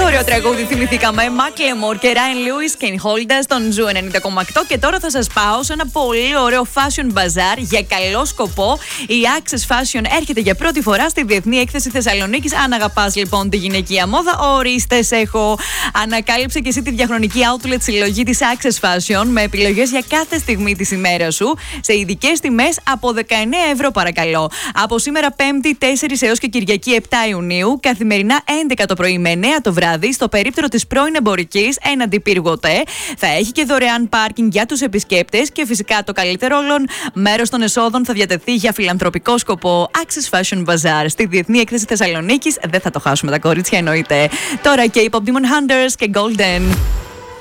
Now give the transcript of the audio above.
ωραίο τραγούδι θυμηθήκαμε. Macklemore και Ryan Lewis, Can't Hold Us, στον Ζου 90,8. Και τώρα θα σας πάω σε ένα πολύ ωραίο fashion bazaar για καλό σκοπό. Η Access Fashion έρχεται για πρώτη φορά στη Διεθνή Έκθεση Θεσσαλονίκης. Αν αγαπάς λοιπόν τη γυναικεία μόδα, ορίστε, σε έχω. Ανακάλυψε και εσύ τη διαχρονική outlet συλλογή της Access Fashion με επιλογές για κάθε στιγμή της ημέρας σου σε ειδικές τιμές από 19 ευρώ, παρακαλώ. Από σήμερα 5η 4 έως και Κυριακή 7 Ιουνίου, καθημερινά 11 το πρωί με 9 το βράδυ, στο περίπτερο της πρώην Εμπορικής έναντι πύργου ΟΤΕ. Θα έχει και δωρεάν πάρκινγκ για τους επισκέπτες και φυσικά το καλύτερο όλων, μέρος των εσόδων θα διατεθεί για φιλανθρωπικό σκοπό. Access Fashion Bazaar στη Διεθνή Έκθεση Θεσσαλονίκης. Δεν θα το χάσουμε τα κορίτσια, εννοείται. Τώρα και οι Pop Demon Hunters και Golden.